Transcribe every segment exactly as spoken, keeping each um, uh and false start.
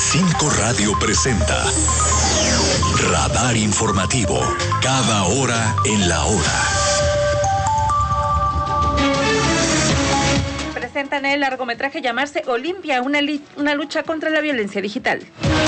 cinco Radio presenta Radar Informativo, cada hora en la hora. Presentan el largometraje Llamarse Olimpia, una, li- una lucha contra la violencia digital.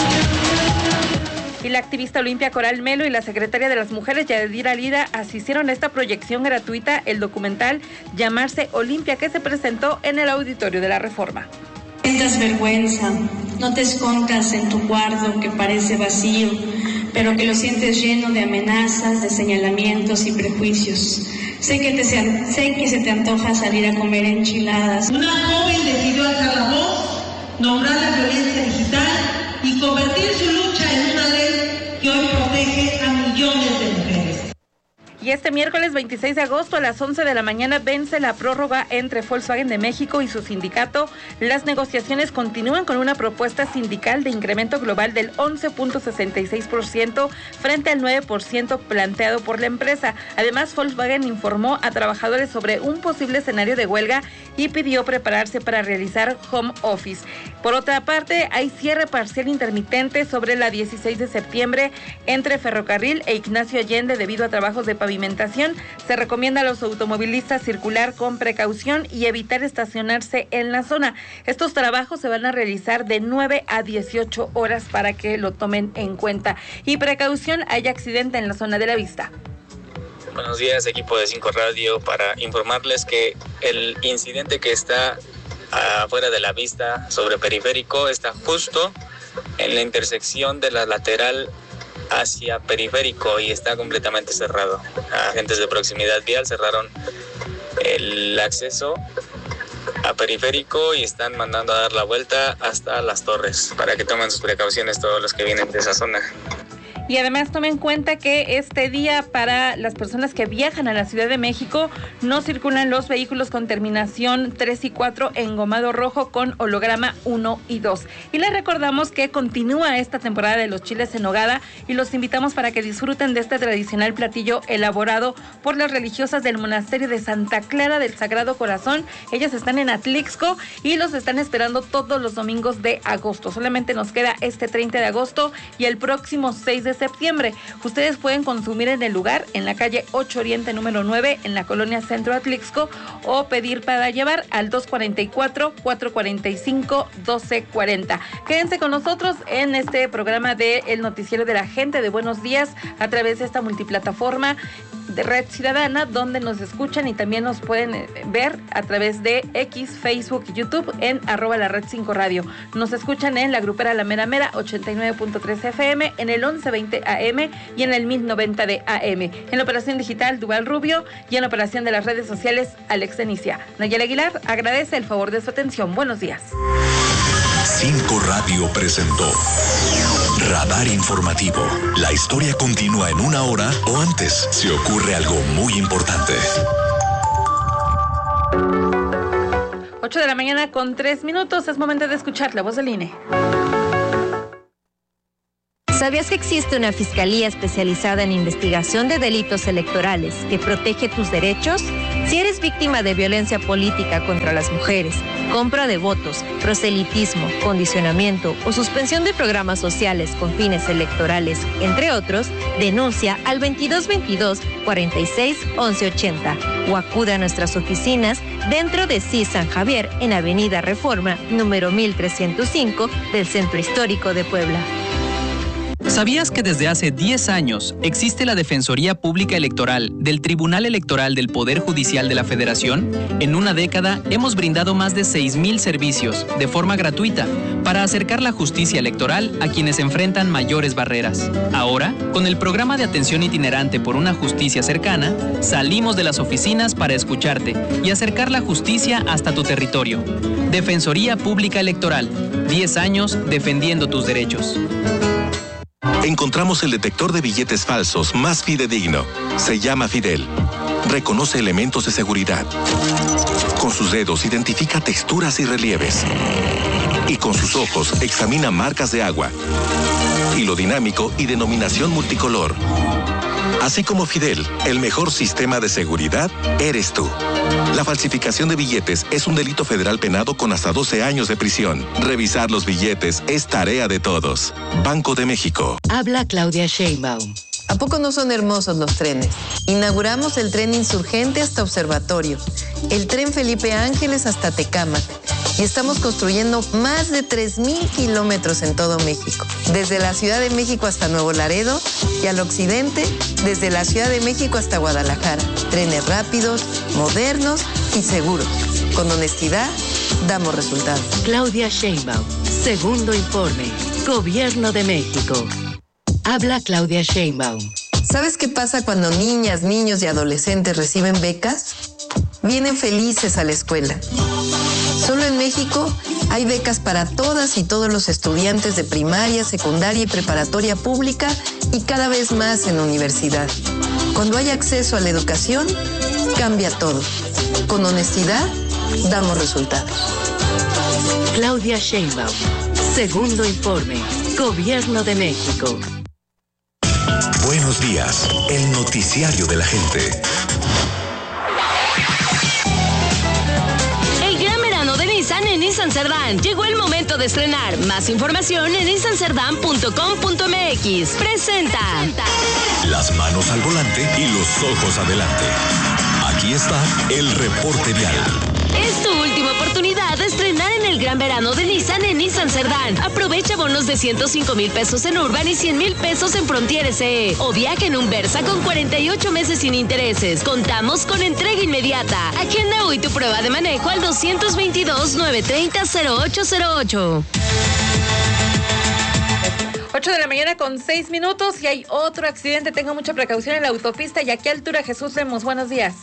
Y la activista Olimpia Coral Melo y la secretaria de las Mujeres, Yadira Lida, asistieron a esta proyección gratuita, el documental Llamarse Olimpia, que se presentó en el Auditorio de la Reforma. No sientas vergüenza, no te escondas en tu cuarto que parece vacío, pero que lo sientes lleno de amenazas, de señalamientos y prejuicios. Sé que, te se, sé que se te antoja salir a comer enchiladas. Una joven decidió alzar la voz, nombrar la violencia digital y convertir su lucha en una ley que hoy protege a millones de mujeres. Y este miércoles veintiséis de agosto a las once de la mañana vence la prórroga entre Volkswagen de México y su sindicato. Las negociaciones continúan con una propuesta sindical de incremento global del once punto sesenta y seis por ciento frente al nueve por ciento planteado por la empresa. Además, Volkswagen informó a trabajadores sobre un posible escenario de huelga y pidió prepararse para realizar home office. Por otra parte, hay cierre parcial intermitente sobre la dieciséis de septiembre entre Ferrocarril e Ignacio Allende debido a trabajos de pavimentación. Se recomienda a los automovilistas circular con precaución y evitar estacionarse en la zona. Estos trabajos se van a realizar de nueve a dieciocho horas para que lo tomen en cuenta. Y precaución, hay accidente en la zona de la Vista. Buenos días, equipo de cinco Radio, para informarles que el incidente que está afuera de la Vista sobre Periférico está justo en la intersección de la lateral hacia Periférico y está completamente cerrado. Agentes de proximidad vial cerraron el acceso a Periférico y están mandando a dar la vuelta hasta Las Torres para que tomen sus precauciones todos los que vienen de esa zona. Y además tomen en cuenta que este día para las personas que viajan a la Ciudad de México no circulan los vehículos con terminación tres y cuatro engomado rojo con holograma uno y dos. Y les recordamos que continúa esta temporada de los chiles en nogada y los invitamos para que disfruten de este tradicional platillo elaborado por las religiosas del monasterio de Santa Clara del Sagrado Corazón. Ellas están en Atlixco y los están esperando todos los domingos de agosto. Solamente nos queda este treinta de agosto y el próximo seis de septiembre. Ustedes pueden consumir en el lugar, en la calle ocho Oriente número nueve, en la colonia Centro Atlixco, o pedir para llevar al dos cuatro cuatro, cuatro cuatro cinco, uno dos cuatro cero. Quédense con nosotros en este programa de El Noticiero de la Gente de Buenos Días a través de esta multiplataforma de Red Ciudadana, donde nos escuchan y también nos pueden ver a través de X, Facebook y YouTube en arroba la red cinco Radio. Nos escuchan en la grupera La Mera Mera ochenta y nueve punto tres F M, en el once veinte A M y en el mil noventa de A M. En la operación digital, Duval Rubio, y en la operación de las redes sociales, Alex Denicia. Nayel Aguilar agradece el favor de su atención. Buenos días. cinco Radio presentó Radar Informativo. La historia continúa en una hora o antes si ocurre algo muy importante. ocho de la mañana con tres minutos. Es momento de escuchar la voz del I N E. ¿Sabías que existe una fiscalía especializada en investigación de delitos electorales que protege tus derechos? Si eres víctima de violencia política contra las mujeres, compra de votos, proselitismo, condicionamiento o suspensión de programas sociales con fines electorales, entre otros, denuncia al veintidós veintidós, cuarenta y seis, once ochenta o acude a nuestras oficinas dentro de C I S San Javier en Avenida Reforma, número mil trescientos cinco del Centro Histórico de Puebla. ¿Sabías que desde hace diez años existe la Defensoría Pública Electoral del Tribunal Electoral del Poder Judicial de la Federación? En una década hemos brindado más de seis mil servicios de forma gratuita para acercar la justicia electoral a quienes enfrentan mayores barreras. Ahora, con el programa de atención itinerante por una justicia cercana, salimos de las oficinas para escucharte y acercar la justicia hasta tu territorio. Defensoría Pública Electoral, diez años defendiendo tus derechos. Encontramos el detector de billetes falsos más fidedigno. Se llama Fidel. Reconoce elementos de seguridad. Con sus dedos identifica texturas y relieves. Y con sus ojos examina marcas de agua. Hilo dinámico y denominación multicolor. Así como Fidel, el mejor sistema de seguridad eres tú. La falsificación de billetes es un delito federal penado con hasta doce años de prisión. Revisar los billetes es tarea de todos. Banco de México. Habla Claudia Sheinbaum. ¿A poco no son hermosos los trenes? Inauguramos el tren Insurgente hasta Observatorio, el tren Felipe Ángeles hasta Tecámac y estamos construyendo más de tres mil kilómetros en todo México, desde la Ciudad de México hasta Nuevo Laredo y al occidente, desde la Ciudad de México hasta Guadalajara. Trenes rápidos, modernos y seguros. Con honestidad, damos resultados. Claudia Sheinbaum, segundo informe, Gobierno de México. Habla Claudia Sheinbaum. ¿Sabes qué pasa cuando niñas, niños y adolescentes reciben becas? Vienen felices a la escuela. Solo en México hay becas para todas y todos los estudiantes de primaria, secundaria y preparatoria pública y cada vez más en universidad. Cuando hay acceso a la educación, cambia todo. Con honestidad, damos resultados. Claudia Sheinbaum, segundo informe, Gobierno de México. Buenos días, el noticiario de la gente. El gran verano de Nissan en Nissan Cerdán. Llegó el momento de estrenar. Más información en nissan cerdán punto com punto m x. Presenta. Las manos al volante y los ojos adelante. Aquí está el reporte vial. Es tu última oportunidad de estrenar en el gran verano de Nissan en Nissan Cerdán. Aprovecha bonos de ciento cinco mil pesos en Urban y cien mil pesos en Frontier S E. O viaja en un Versa con cuarenta y ocho meses sin intereses. Contamos con entrega inmediata. Agenda hoy tu prueba de manejo al dos dos dos, nueve tres cero, cero ocho cero ocho. ocho de la mañana con seis minutos y hay otro accidente. Tenga mucha precaución en la autopista. ¿Y a qué altura, Jesús Lemos? Buenos días.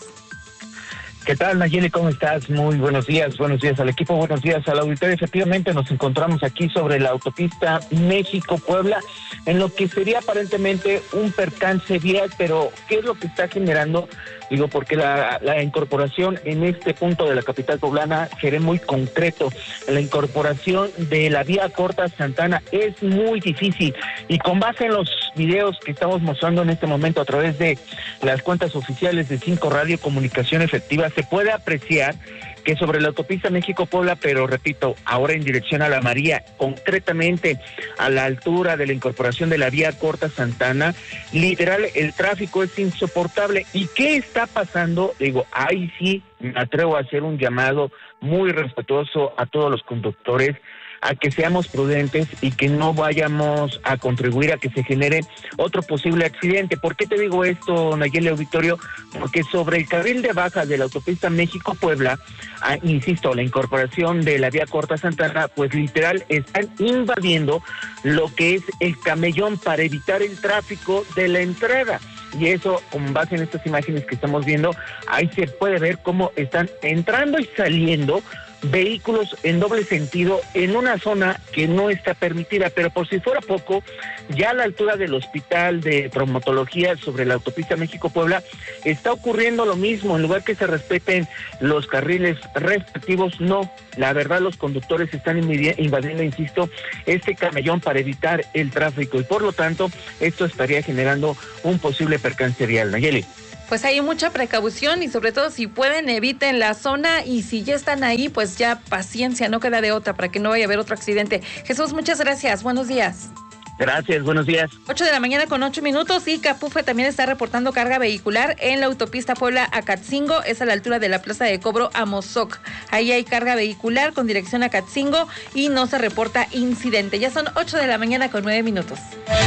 ¿Qué tal, Nayeli? ¿Cómo estás? Muy buenos días, buenos días al equipo, buenos días al auditorio. Efectivamente, nos encontramos aquí sobre la autopista México-Puebla, en lo que sería aparentemente un percance vial, pero ¿qué es lo que está generando? Digo, porque la, la incorporación en este punto de la capital poblana será muy concreto. La incorporación de la vía corta Santana es muy difícil y con base en los videos que estamos mostrando en este momento a través de las cuentas oficiales de Cinco Radio Comunicación Efectiva, se puede apreciar que sobre la autopista México-Puebla, pero repito, ahora en dirección a La María, concretamente a la altura de la incorporación de la vía corta Santana, literal, el tráfico es insoportable. ¿Y qué está pasando? Digo, ahí sí me atrevo a hacer un llamado muy respetuoso a todos los conductores, a que seamos prudentes y que no vayamos a contribuir a que se genere otro posible accidente. ¿Por qué te digo esto, Nayeli Auditorio? Porque sobre el carril de baja de la autopista México-Puebla, ah, insisto, la incorporación de la vía corta Santana, pues literal están invadiendo lo que es el camellón para evitar el tráfico de la entrada. Y eso, con base en estas imágenes que estamos viendo, ahí se puede ver cómo están entrando y saliendo vehículos en doble sentido en una zona que no está permitida. Pero por si fuera poco, ya a la altura del hospital de traumatología sobre la autopista México-Puebla está ocurriendo lo mismo. En lugar que se respeten los carriles respectivos, no, la verdad los conductores están invadiendo, insisto, este camellón para evitar el tráfico y por lo tanto esto estaría generando un posible percance vial. Nayeli. Pues hay mucha precaución y sobre todo si pueden eviten la zona y si ya están ahí pues ya paciencia, no queda de otra para que no vaya a haber otro accidente. Jesús, muchas gracias, buenos días. Gracias, buenos días. ocho de la mañana con ocho minutos y Capufe también está reportando carga vehicular en la autopista Puebla-Acatzingo, es a la altura de la plaza de cobro Amozoc. Ahí hay carga vehicular con dirección a Acatzingo y no se reporta incidente. Ya son ocho de la mañana con nueve minutos.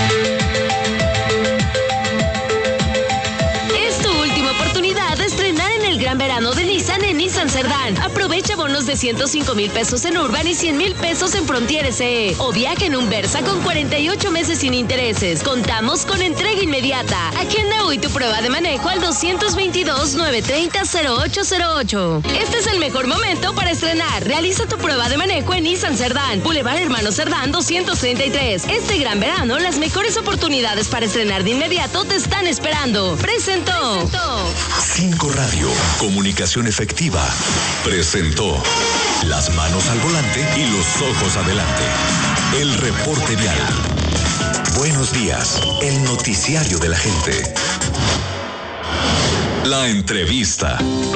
Gran verano de Nissan en Nissan Cerdán. Aprovecha bonos de ciento cinco mil pesos en Urban y cien mil pesos en Frontier S E. O viaja en un Versa con cuarenta y ocho meses sin intereses. Contamos con entrega inmediata. Agenda hoy tu prueba de manejo al dos dos dos, nueve tres cero, cero ocho cero ocho. Este es el mejor momento para estrenar. Realiza tu prueba de manejo en Nissan Cerdán. Boulevard Hermano Cerdán doscientos treinta y tres. Este gran verano, las mejores oportunidades para estrenar de inmediato te están esperando. Presentó. Presentó. Cinco Radio. Comunicación Efectiva presentó Las manos al volante y los ojos adelante. El reporte vial. Buenos días, el noticiario de la gente. La entrevista.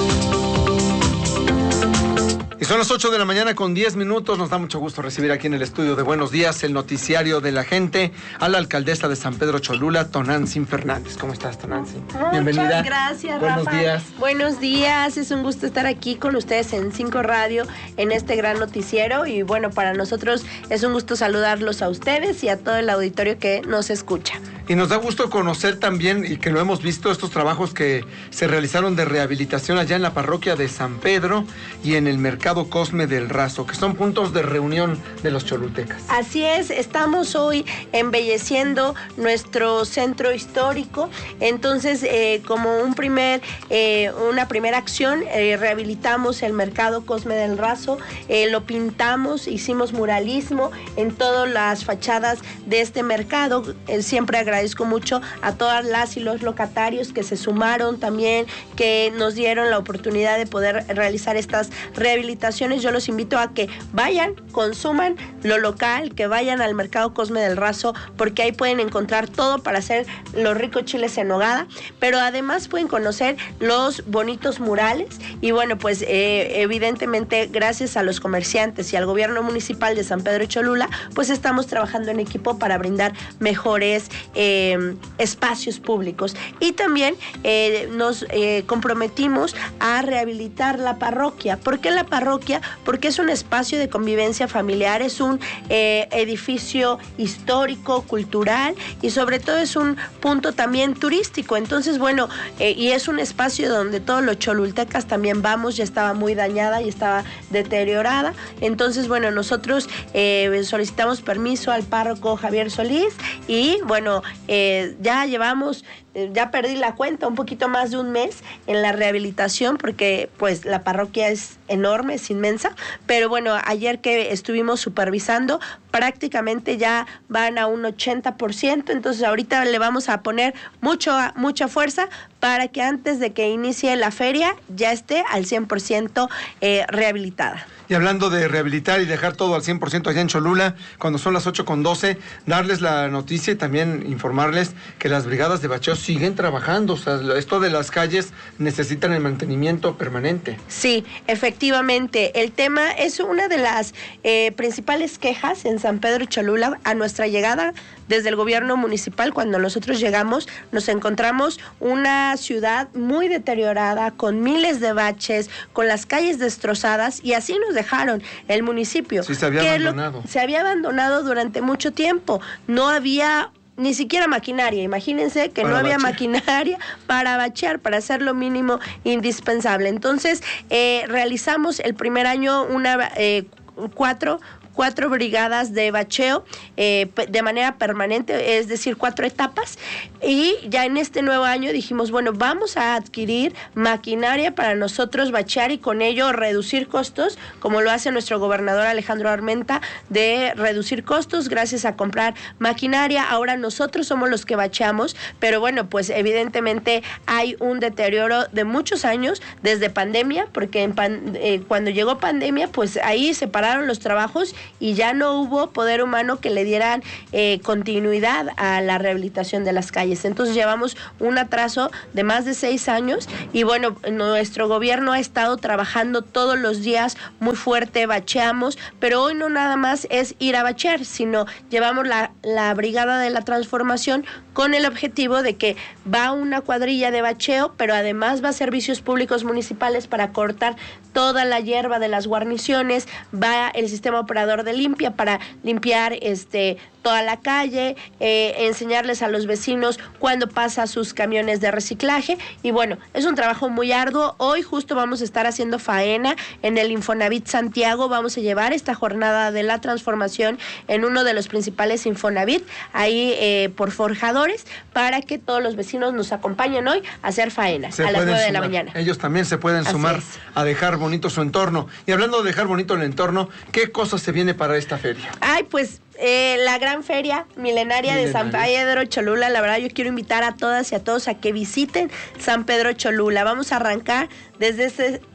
Y son las ocho de la mañana con diez minutos. Nos da mucho gusto recibir aquí en el estudio de Buenos Días, el noticiario de la gente, a la alcaldesa de San Pedro Cholula, Tonantzin Fernández. ¿Cómo estás, Tonantzin? Bienvenida. Muchas gracias, Buenos Rafa. días. Buenos días. Es un gusto estar aquí con ustedes en Cinco Radio, en este gran noticiero. Y bueno, para nosotros es un gusto saludarlos a ustedes y a todo el auditorio que nos escucha. Y nos da gusto conocer también, y que lo hemos visto, estos trabajos que se realizaron de rehabilitación allá en la parroquia de San Pedro y en el mercado Cosme del Razo, que son puntos de reunión de los cholultecas. Así es, estamos hoy embelleciendo nuestro centro histórico. Entonces, eh, como un primer, eh, una primera acción, eh, rehabilitamos el mercado Cosme del Razo, eh, lo pintamos, hicimos muralismo en todas las fachadas de este mercado. Eh, siempre agradecemos Agradezco mucho a todas las y los locatarios que se sumaron también, que nos dieron la oportunidad de poder realizar estas rehabilitaciones. Yo los invito a que vayan, consuman lo local, que vayan al mercado Cosme del Razo, porque ahí pueden encontrar todo para hacer los ricos chiles en nogada, pero además pueden conocer los bonitos murales. Y bueno, pues eh, evidentemente gracias a los comerciantes y al gobierno municipal de San Pedro Cholula, pues estamos trabajando en equipo para brindar mejores eh, Eh, espacios públicos. Y también eh, nos eh, comprometimos a rehabilitar la parroquia. ¿Por qué la parroquia? Porque es un espacio de convivencia familiar, es un eh, edificio histórico, cultural, y sobre todo es un punto también turístico. Entonces, bueno, eh, y es un espacio donde todos los cholultecas también vamos. Ya estaba muy dañada y estaba deteriorada. Entonces, bueno, nosotros eh, solicitamos permiso al párroco Javier Solís y bueno, Eh, ya llevamos, eh, ya perdí la cuenta, un poquito más de un mes en la rehabilitación, porque pues la parroquia es enorme, es inmensa, pero bueno, ayer que estuvimos supervisando, prácticamente ya van a un ochenta por ciento, entonces ahorita le vamos a poner mucho, mucha fuerza para que antes de que inicie la feria ya esté al cien por ciento eh, rehabilitada. Y hablando de rehabilitar y dejar todo al cien por ciento allá en Cholula, cuando son las ocho con doce, darles la noticia y también informarles que las brigadas de bacheo siguen trabajando. O sea, esto de las calles necesitan el mantenimiento permanente. Sí, efectivamente. El tema es una de las eh, principales quejas en San Pedro Cholula a nuestra llegada desde el gobierno municipal. Cuando nosotros llegamos, nos encontramos una ciudad muy deteriorada, con miles de baches, con las calles destrozadas, y así nos dejaron el municipio. Sí, se había abandonado. Lo, se había abandonado durante mucho tiempo. No había ni siquiera maquinaria. Imagínense que para no había bachear. maquinaria para bachear, para hacer lo mínimo indispensable. Entonces, eh, realizamos el primer año una eh, cuatro cuatro brigadas de bacheo eh, de manera permanente, es decir, cuatro etapas, y ya en este nuevo año dijimos, bueno, vamos a adquirir maquinaria para nosotros bachear y con ello reducir costos, como lo hace nuestro gobernador Alejandro Armenta, de reducir costos gracias a comprar maquinaria. Ahora nosotros somos los que bacheamos, pero bueno, pues evidentemente hay un deterioro de muchos años desde pandemia, porque en pan, eh, cuando llegó pandemia, pues ahí se pararon los trabajos y ya no hubo poder humano que le dieran eh, continuidad a la rehabilitación de las calles. Entonces llevamos un atraso de más de seis años y bueno, nuestro gobierno ha estado trabajando todos los días muy fuerte, bacheamos, pero hoy no nada más es ir a bachear, sino llevamos la, la brigada de la transformación con el objetivo de que va una cuadrilla de bacheo, pero además va a servicios públicos municipales para cortar toda la hierba de las guarniciones, va el sistema operador de limpia para limpiar este toda la calle, eh, enseñarles a los vecinos cuándo pasa sus camiones de reciclaje, y bueno, es un trabajo muy arduo. Hoy justo vamos a estar haciendo faena en el Infonavit Santiago, vamos a llevar esta jornada de la transformación en uno de los principales Infonavit, ahí eh, por Forjadores, para que todos los vecinos nos acompañen hoy a hacer faena se a las nueve sumar. de la mañana. Ellos también se pueden Así sumar es. a dejar bonito su entorno. Y hablando de dejar bonito el entorno, ¿qué cosa se viene para esta feria? Ay, pues eh, la gran feria milenaria, milenaria de San Pedro Cholula. La verdad, yo quiero invitar a todas y a todos a que visiten San Pedro Cholula. Vamos a arrancar desde este,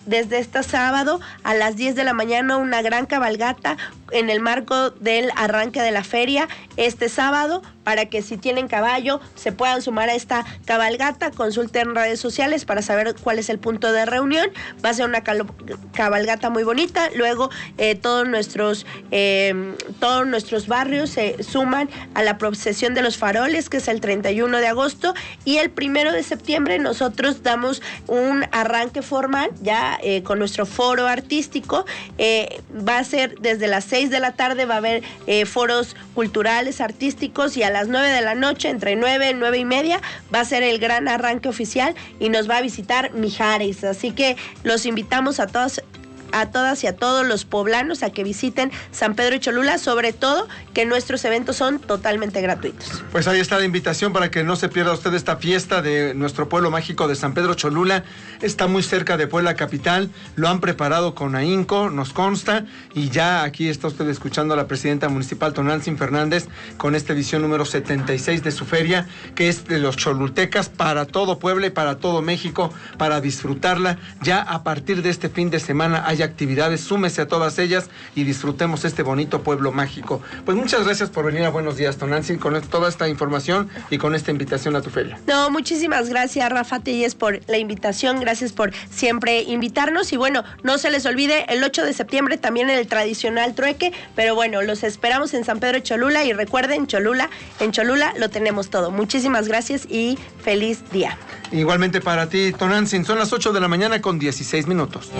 desde este sábado a las diez de la mañana una gran cabalgata en el marco del arranque de la feria este sábado, para que si tienen caballo se puedan sumar a esta cabalgata. Consulten redes sociales para saber cuál es el punto de reunión. Va a ser una cabalgata muy bonita. Luego eh, todos nuestros eh, todos nuestros barrios se suman a la procesión de los faroles, que es el treinta y uno de agosto, y el primero de septiembre nosotros damos un arranque formal ya eh, con nuestro foro artístico. Eh, va a ser desde las seis de la tarde, va a haber eh, foros culturales, artísticos, y a las nueve de la noche, entre nueve y nueve y media, va a ser el gran arranque oficial y nos va a visitar Mijares. Así que los invitamos a todos, a todas y a todos los poblanos a que visiten San Pedro Cholula, sobre todo que nuestros eventos son totalmente gratuitos. Pues ahí está la invitación para que no se pierda usted esta fiesta de nuestro pueblo mágico de San Pedro Cholula. Está muy cerca de Puebla capital, lo han preparado con ahínco, nos consta, y ya aquí está usted escuchando a la presidenta municipal Tonantzin Fernández con esta edición número setenta y seis de su feria, que es de los cholultecas para todo Puebla y para todo México, para disfrutarla. Ya a partir de este fin de semana hay actividades, súmese a todas ellas y disfrutemos este bonito pueblo mágico. Pues muchas gracias por venir a Buenos Días, Tonantzin, con toda esta información y con esta invitación a tu feria. No, muchísimas gracias, Rafa Telles, por la invitación. Gracias por siempre invitarnos. Y bueno, no se les olvide, el ocho de septiembre también el tradicional trueque, pero bueno, los esperamos en San Pedro Cholula, y recuerden, Cholula, en Cholula lo tenemos todo. Muchísimas gracias y feliz día. Igualmente para ti, Tonantzin. Son las ocho de la mañana con dieciséis minutos.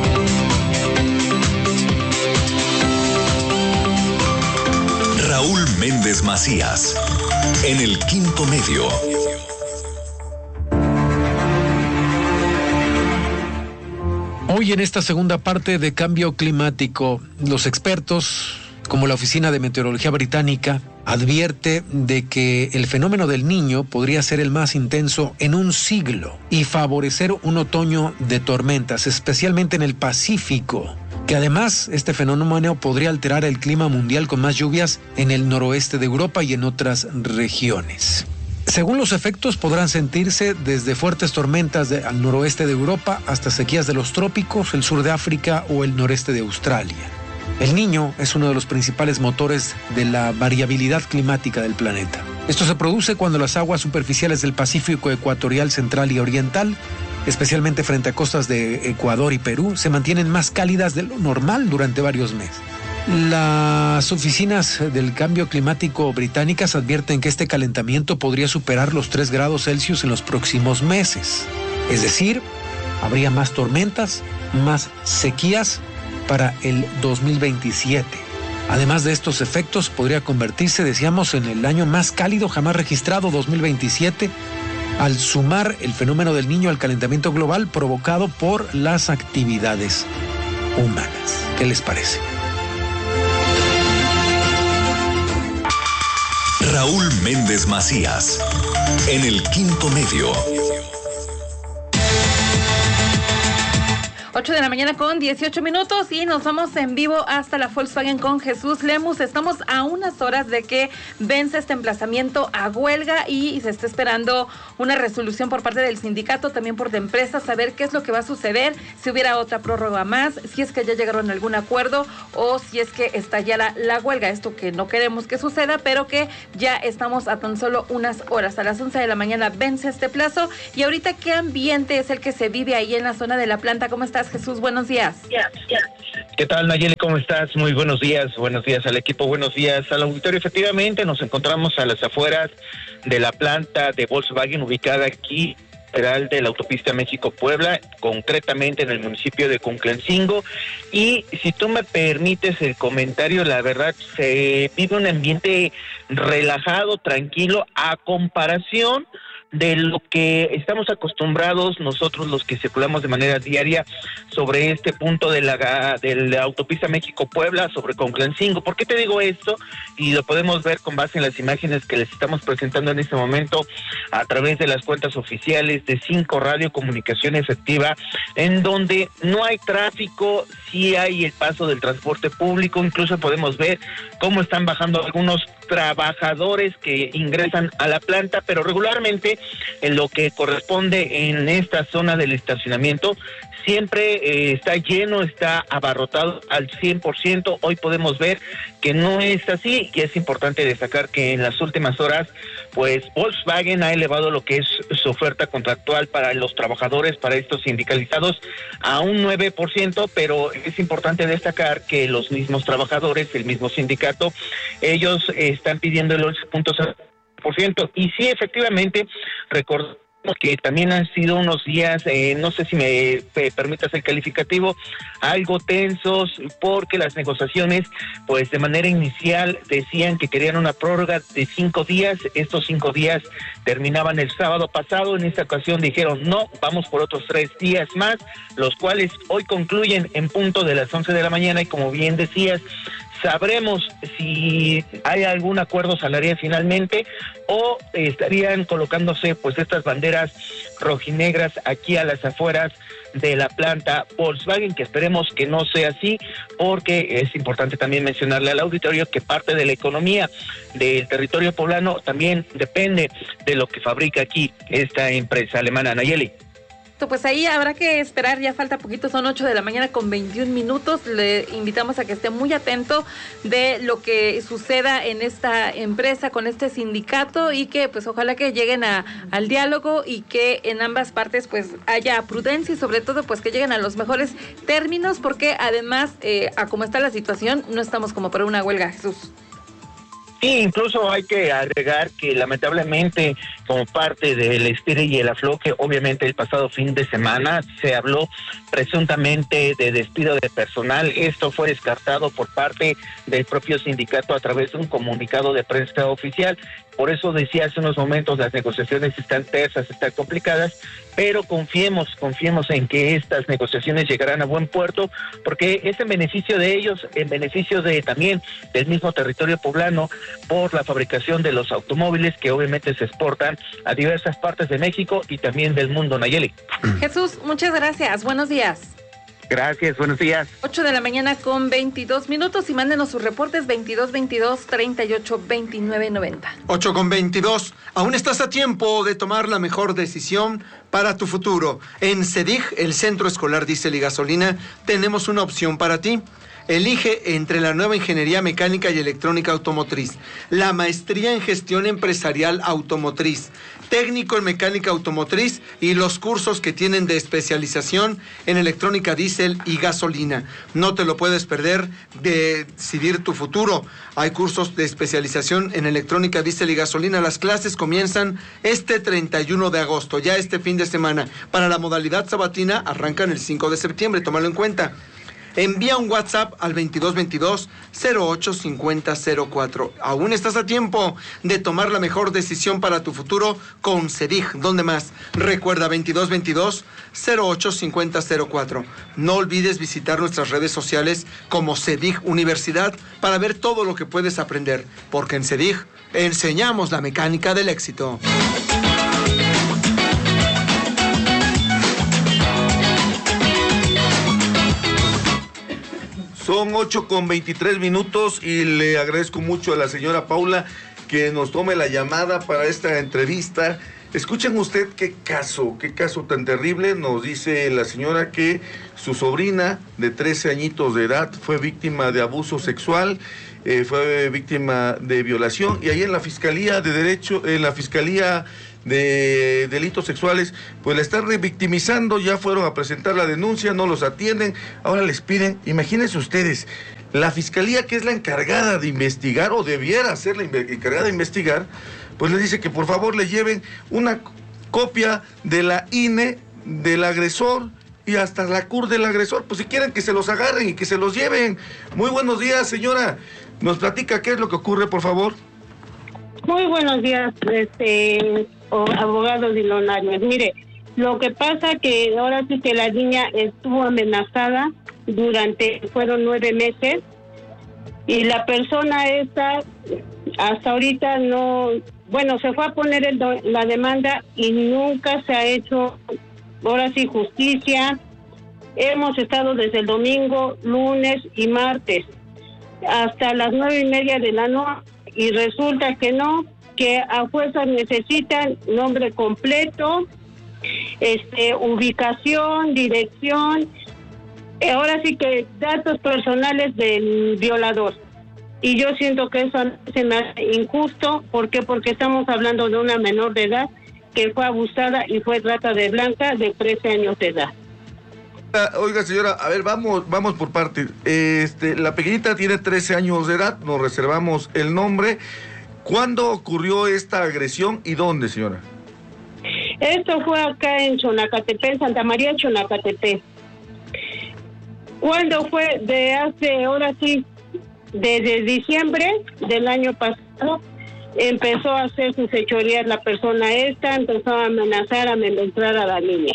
Raúl Méndez Macías, en el Quinto Medio. Hoy en esta segunda parte de Cambio Climático, los expertos, como la Oficina de Meteorología Británica, advierte de que el fenómeno del Niño podría ser el más intenso en un siglo y favorecer un otoño de tormentas, especialmente en el Pacífico, que además este fenómeno podría alterar el clima mundial con más lluvias en el noroeste de Europa y en otras regiones. Según los efectos, podrán sentirse desde fuertes tormentas de, al noroeste de Europa hasta sequías de los trópicos, el sur de África o el noreste de Australia. El Niño es uno de los principales motores de la variabilidad climática del planeta. Esto se produce cuando las aguas superficiales del Pacífico ecuatorial, central y oriental, especialmente frente a costas de Ecuador y Perú, se mantienen más cálidas de lo normal durante varios meses. Las oficinas del cambio climático británicas advierten que este calentamiento podría superar los tres grados Celsius en los próximos meses. Es decir, habría más tormentas, más sequías para el dos mil veintisiete. Además de estos efectos, podría convertirse, decíamos, en el año más cálido jamás registrado, dos mil veintisiete, al sumar el fenómeno del Niño al calentamiento global provocado por las actividades humanas. ¿Qué les parece? Raúl Méndez Macías, en el Quinto Medio. ocho de la mañana con dieciocho minutos y nos vamos en vivo hasta la Volkswagen con Jesús Lemus. Estamos a unas horas de que vence este emplazamiento a huelga y se está esperando una resolución por parte del sindicato, también por de empresas, saber qué es lo que va a suceder, si hubiera otra prórroga más, si es que ya llegaron a algún acuerdo o si es que estallara la huelga. Esto que no queremos que suceda, pero que ya estamos a tan solo unas horas. A las once de la mañana vence este plazo. Y ahorita, ¿qué ambiente es el que se vive ahí en la zona de la planta? ¿Cómo estás, Jesús? Buenos días. ¿Qué tal, Nayeli? ¿Cómo estás? Muy buenos días. Buenos días al equipo, buenos días al auditorio. Efectivamente, nos encontramos a las afueras de la planta de Volkswagen ubicada aquí lateral de la autopista México-Puebla, concretamente en el municipio de Cunclancingo. Y si tú me permites el comentario, la verdad se vive un ambiente relajado, tranquilo, a comparación de lo que estamos acostumbrados nosotros los que circulamos de manera diaria sobre este punto de la, de la autopista México-Puebla, sobre Cunclancingo. ¿Por qué te digo esto? Y lo podemos ver con base en las imágenes que les estamos presentando en este momento a través de las cuentas oficiales de Cinco Radio Comunicación Efectiva, en donde no hay tráfico, sí hay el paso del transporte público. Incluso podemos ver cómo están bajando algunos trabajadores que ingresan a la planta, pero regularmente en lo que corresponde en esta zona del estacionamiento siempre eh, está lleno, está abarrotado al cien por ciento. Hoy podemos ver que no es así, y es importante destacar que en las últimas horas, pues Volkswagen ha elevado lo que es su oferta contractual para los trabajadores, para estos sindicalizados, a un nueve por ciento, pero es importante destacar que los mismos trabajadores, el mismo sindicato, ellos eh, están pidiendo el once punto seis por ciento, y sí, efectivamente, recordemos que también han sido unos días, eh, no sé si me, me permitas el calificativo, algo tensos, porque las negociaciones, pues de manera inicial decían que querían una prórroga de cinco días, estos cinco días terminaban el sábado pasado, en esta ocasión dijeron no, vamos por otros tres días más, los cuales hoy concluyen en punto de las once de la mañana, y como bien decías, sabremos si hay algún acuerdo salarial finalmente, o estarían colocándose pues estas banderas rojinegras aquí a las afueras de la planta Volkswagen, que esperemos que no sea así, porque es importante también mencionarle al auditorio que parte de la economía del territorio poblano también depende de lo que fabrica aquí esta empresa alemana. Nayeli. Pues ahí habrá que esperar, ya falta poquito, son ocho de la mañana con veintiún minutos. Le invitamos a que esté muy atento de lo que suceda en esta empresa con este sindicato, y que pues ojalá que lleguen a, al diálogo, y que en ambas partes pues haya prudencia, y sobre todo pues que lleguen a los mejores términos, porque además eh, a cómo está la situación no estamos como para una huelga, Jesús. Sí, incluso hay que agregar que lamentablemente, como parte del estire y el afloje, obviamente el pasado fin de semana se habló presuntamente de despido de personal. Esto fue descartado por parte del propio sindicato a través de un comunicado de prensa oficial. Por eso decía hace unos momentos, las negociaciones están tersas, están complicadas, pero confiemos, confiemos en que estas negociaciones llegarán a buen puerto, porque es en beneficio de ellos, en beneficio de también del mismo territorio poblano, por la fabricación de los automóviles que obviamente se exportan a diversas partes de México y también del mundo. Nayeli. Jesús, muchas gracias, buenos días. Gracias, buenos días. ocho de la mañana con veintidós minutos, y mándenos sus reportes veintidós veintidós treinta y ocho veintinueve noventa. ocho con veintidós. Aún estás a tiempo de tomar la mejor decisión para tu futuro. En CEDIG, el Centro Escolar Diésel y Gasolina, tenemos una opción para ti. Elige entre la nueva Ingeniería Mecánica y Electrónica Automotriz, la Maestría en Gestión Empresarial Automotriz, Técnico en Mecánica Automotriz, y los cursos que tienen de especialización en electrónica diésel y gasolina. No te lo puedes perder de decidir tu futuro. Hay cursos de especialización en electrónica diésel y gasolina. Las clases comienzan este treinta y uno de agosto, ya este fin de semana. Para la modalidad sabatina arrancan el cinco de septiembre, tómalo en cuenta. Envía un WhatsApp al veintidós veintidós cero ocho cincuenta cero cuatro. Aún estás a tiempo de tomar la mejor decisión para tu futuro con CEDIG. ¿Dónde más? Recuerda, veintidós veintidós cero ocho cincuenta cero cuatro. No olvides visitar nuestras redes sociales como CEDIG Universidad para ver todo lo que puedes aprender, porque en CEDIG enseñamos la mecánica del éxito. Son ocho con veintitrés minutos y le agradezco mucho a la señora Paula que nos tome la llamada para esta entrevista. Escuchen usted qué caso, qué caso tan terrible. Nos dice la señora que su sobrina de trece añitos de edad fue víctima de abuso sexual, eh, fue víctima de violación, y ahí en la Fiscalía de Derecho, en la Fiscalía de Delitos Sexuales, pues la están revictimizando. Ya fueron a presentar la denuncia, no los atienden, ahora les piden, imagínense ustedes, la Fiscalía, que es la encargada de investigar, o debiera ser la encargada de investigar, pues les dice que por favor le lleven una copia de la I N E del agresor y hasta la C U R del agresor, pues si quieren que se los agarren y que se los lleven. Muy buenos días, señora, nos platica qué es lo que ocurre, por favor. Muy buenos días, este abogado Dilon Arias. Mire, lo que pasa que ahora sí que la niña estuvo amenazada durante, fueron nueve meses, y la persona esta hasta ahorita no, bueno, se fue a poner el, la demanda y nunca se ha hecho, ahora sí, justicia. Hemos estado desde el domingo, lunes y martes hasta las nueve y media de la noche, y resulta que no, que a fuerza necesitan nombre completo, este, ubicación, dirección, eh, ahora sí que datos personales del violador. Y yo siento que eso se me hace injusto. ¿Por qué? Porque estamos hablando de una menor de edad que fue abusada y fue trata de blanca de trece años de edad. Oiga, señora, a ver, vamos vamos por partes. Este, la pequeñita tiene trece años de edad, nos reservamos el nombre. ¿Cuándo ocurrió esta agresión y dónde, señora? Esto fue acá en Chonacatepe, en Santa María, Chonacatepe. ¿Cuándo fue? De hace, ahora sí, desde diciembre del año pasado, empezó a hacer sus fechorías la persona esta, empezó a amenazar, a amedrentar a la niña.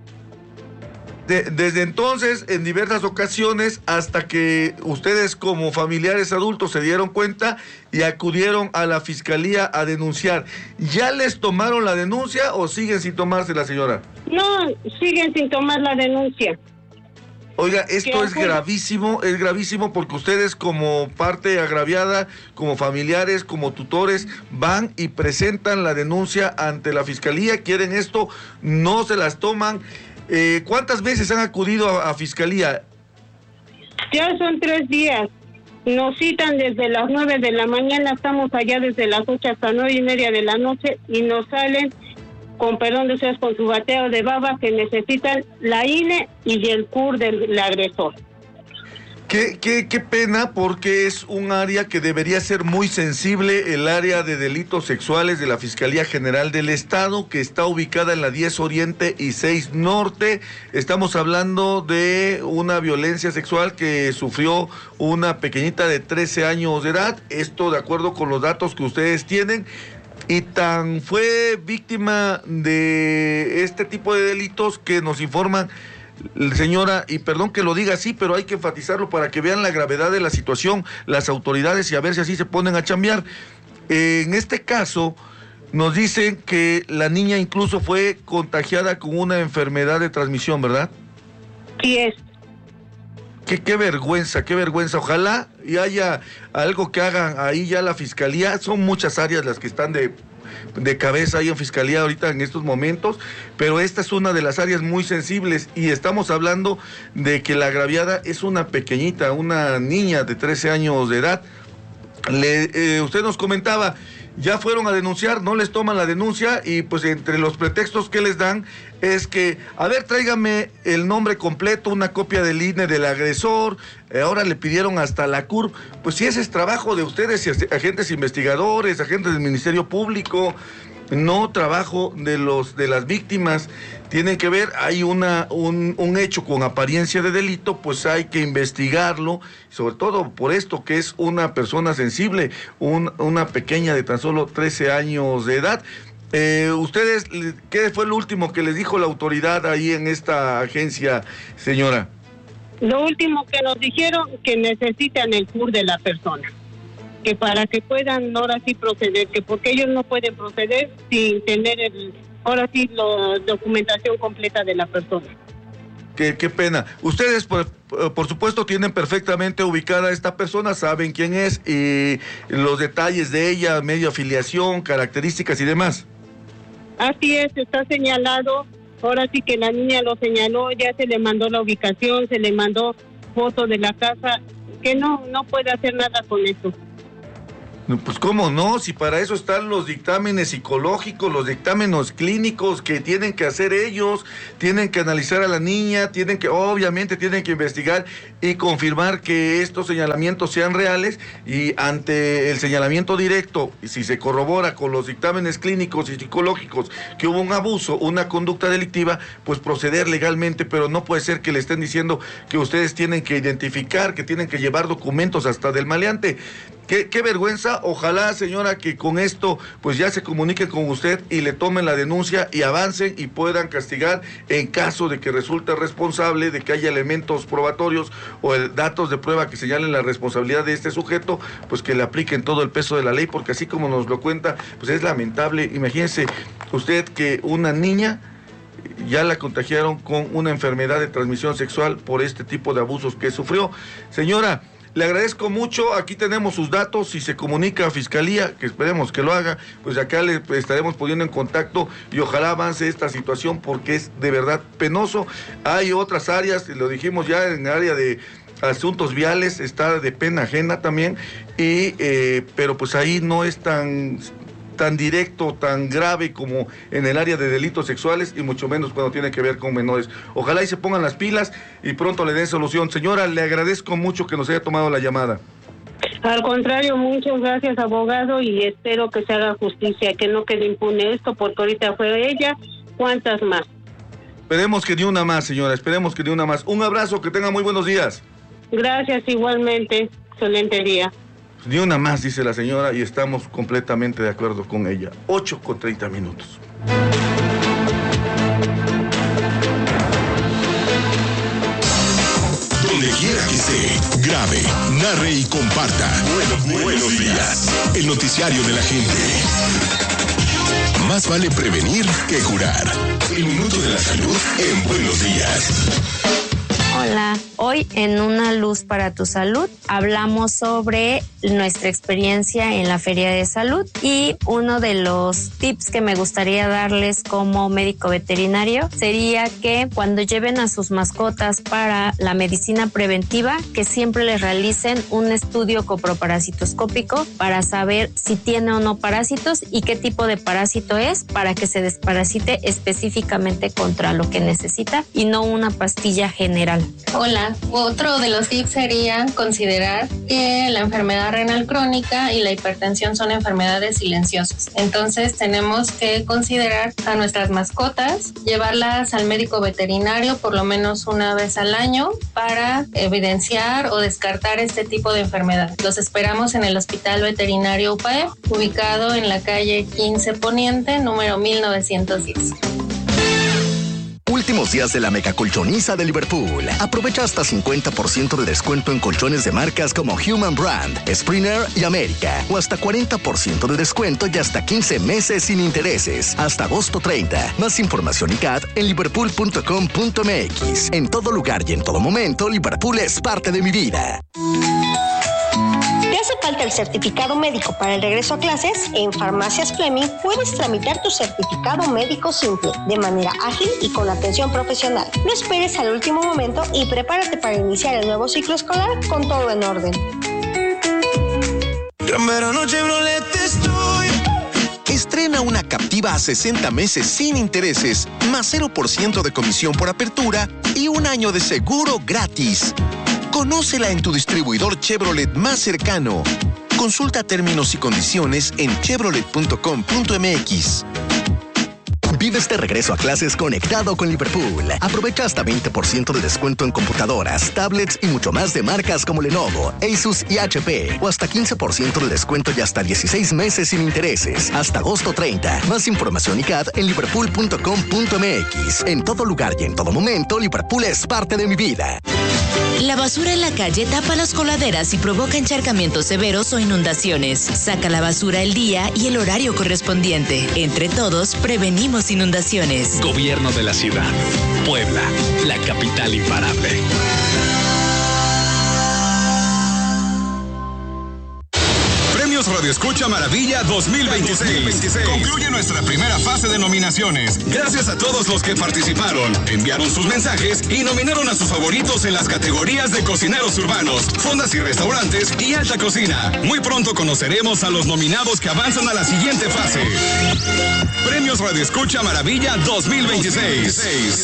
De, desde entonces, en diversas ocasiones, hasta que ustedes como familiares adultos se dieron cuenta y acudieron a la fiscalía a denunciar. ¿Ya les tomaron la denuncia o siguen sin tomársela, señora? No, siguen sin tomar la denuncia. Oiga, esto es gravísimo, es gravísimo porque ustedes como parte agraviada, como familiares, como tutores, van y presentan la denuncia ante la fiscalía, quieren esto, no se las toman. Eh, ¿Cuántas veces han acudido a, a fiscalía? Ya son tres días. Nos citan desde las nueve de la mañana, estamos allá desde las ocho hasta nueve y media de la noche y nos salen, con perdón de ustedes, con su bateo de baba, que necesitan la I N E y el C U R del agresor. Qué, qué, qué pena, porque es un área que debería ser muy sensible, el área de delitos sexuales de la Fiscalía General del Estado, que está ubicada en la diez Oriente y seis Norte. Estamos hablando de una violencia sexual que sufrió una pequeñita de trece años de edad, esto de acuerdo con los datos que ustedes tienen. Y tan fue víctima de este tipo de delitos que nos informan, señora, y perdón que lo diga así, pero hay que enfatizarlo para que vean la gravedad de la situación, las autoridades, y a ver si así se ponen a chambear. Eh, en este caso, nos dicen que la niña incluso fue contagiada con una enfermedad de transmisión, ¿verdad? Sí es. Qué, qué vergüenza, qué vergüenza. Ojalá y haya algo que hagan ahí ya la fiscalía. Son muchas áreas las que están de, de cabeza ahí en fiscalía ahorita en estos momentos, pero esta es una de las áreas muy sensibles y estamos hablando de que la agraviada es una pequeñita, una niña de trece años de edad. Le, eh, usted nos comentaba, ya fueron a denunciar, no les toman la denuncia y pues entre los pretextos que les dan es que, a ver, tráigame el nombre completo, una copia del I N E del agresor, eh, ahora le pidieron hasta la C U R. Pues si ese es trabajo de ustedes, agentes investigadores, agentes del Ministerio Público, no trabajo de los de las víctimas. Tienen que ver, hay una un, un hecho con apariencia de delito, pues hay que investigarlo, sobre todo por esto que es una persona sensible, un, una pequeña de tan solo trece años de edad. Eh, ustedes, ¿qué fue lo último que les dijo la autoridad ahí en esta agencia, señora? Lo último que nos dijeron, que necesitan el C U R de la persona, que para que puedan ahora sí proceder, que porque ellos no pueden proceder sin tener el, ahora sí la documentación completa de la persona. Qué, qué pena. Ustedes, por, por supuesto, tienen perfectamente ubicada a esta persona, saben quién es y los detalles de ella, medio afiliación, características y demás. Así es, está señalado, ahora sí que la niña lo señaló, ya se le mandó la ubicación, se le mandó foto de la casa, que no, no puede hacer nada con eso. Pues cómo no, si para eso están los dictámenes psicológicos, los dictámenes clínicos que tienen que hacer ellos, tienen que analizar a la niña, tienen que, obviamente tienen que investigar y confirmar que estos señalamientos sean reales, y ante el señalamiento directo, si se corrobora con los dictámenes clínicos y psicológicos que hubo un abuso, una conducta delictiva, pues proceder legalmente, pero no puede ser que le estén diciendo que ustedes tienen que identificar, que tienen que llevar documentos hasta del maleante. Qué, qué vergüenza. Ojalá, señora, que con esto pues ya se comuniquen con usted y le tomen la denuncia y avancen y puedan castigar en caso de que resulte responsable, de que haya elementos probatorios o el, datos de prueba que señalen la responsabilidad de este sujeto, pues que le apliquen todo el peso de la ley, porque así como nos lo cuenta, pues es lamentable. Imagínese usted que una niña ya la contagiaron con una enfermedad de transmisión sexual por este tipo de abusos que sufrió. Señora, Le agradezco mucho, aquí tenemos sus datos, si se comunica a Fiscalía, que esperemos que lo haga, pues acá le estaremos poniendo en contacto y ojalá avance esta situación porque es de verdad penoso. Hay otras áreas, lo dijimos ya en el área de asuntos viales, está de pena ajena también, y eh, pero pues ahí no es tan... tan directo, tan grave como en el área de delitos sexuales y mucho menos cuando tiene que ver con menores. Ojalá y se pongan las pilas y pronto le den solución. Señora, le agradezco mucho que nos haya tomado la llamada. Al contrario, muchas gracias, abogado, y espero que se haga justicia, que no quede impune esto, porque ahorita fue ella. ¿Cuántas más? Esperemos que ni una más, señora, esperemos que ni una más. Un abrazo, que tenga muy buenos días. Gracias, igualmente. Excelente día. Ni una más, dice la señora, y estamos completamente de acuerdo con ella. ocho con treinta minutos. Donde quiera que esté, grabe, narre y comparta. Buenos, buenos días. El noticiario de la gente. Más vale prevenir que curar. El minuto de la salud en Buenos Días. Hola, hoy en Una Luz para tu Salud hablamos sobre nuestra experiencia en la Feria de Salud y uno de los tips que me gustaría darles como médico veterinario sería que cuando lleven a sus mascotas para la medicina preventiva, que siempre les realicen un estudio coproparasitoscópico para saber si tiene o no parásitos y qué tipo de parásito es para que se desparasite específicamente contra lo que necesita y no una pastilla general. Hola, otro de los tips sería considerar que la enfermedad renal crónica y la hipertensión son enfermedades silenciosas. Entonces tenemos que considerar a nuestras mascotas, llevarlas al médico veterinario por lo menos una vez al año para evidenciar o descartar este tipo de enfermedad. Los esperamos en el Hospital Veterinario U P A E, ubicado en la calle quince Poniente, número mil novecientos diez. Últimos días de la mega colchoniza de Liverpool. Aprovecha hasta cincuenta por ciento de descuento en colchones de marcas como Human Brand, Springer y América. O hasta cuarenta por ciento de descuento y hasta quince meses sin intereses. Hasta agosto treinta. Más información y C A D en liverpool punto com punto m x. En todo lugar y en todo momento, Liverpool es parte de mi vida. ¿Te hace falta el certificado médico para el regreso a clases? En Farmacias Fleming puedes tramitar tu certificado médico simple, de manera ágil y con atención profesional. No esperes al último momento y prepárate para iniciar el nuevo ciclo escolar con todo en orden. Gran verano Chevrolet estoy. Estrena una Captiva a sesenta meses sin intereses, más cero por ciento de comisión por apertura y un año de seguro gratis. Conócela en tu distribuidor Chevrolet más cercano. Consulta términos y condiciones en chevrolet punto com punto m x. Vive este regreso a clases conectado con Liverpool. Aprovecha hasta veinte por ciento de descuento en computadoras, tablets y mucho más de marcas como Lenovo, Asus y H P. O hasta quince por ciento de descuento y hasta dieciséis meses sin intereses. Hasta agosto treinta. Más información y C A D en liverpool punto com punto m x. En todo lugar y en todo momento, Liverpool es parte de mi vida. La basura en la calle tapa las coladeras y provoca encharcamientos severos o inundaciones. Saca la basura el día y el horario correspondiente. Entre todos, prevenimos inundaciones. Gobierno de la ciudad. Puebla, la capital imparable. Radio Escucha Maravilla dos mil veintiséis. Concluye nuestra primera fase de nominaciones. Gracias a todos los que participaron, enviaron sus mensajes y nominaron a sus favoritos en las categorías de cocineros urbanos, fondas y restaurantes y alta cocina. Muy pronto conoceremos a los nominados que avanzan a la siguiente fase. Premios Radio Escucha Maravilla dos mil veintiséis.